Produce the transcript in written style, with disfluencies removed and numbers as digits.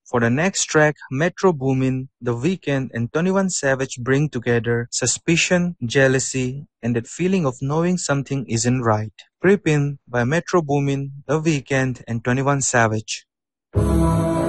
For the next track, Metro Boomin, The Weeknd, and 21 Savage bring together suspicion, jealousy, and that feeling of knowing something isn't right. Creep In by Metro Boomin, The Weeknd, and 21 Savage.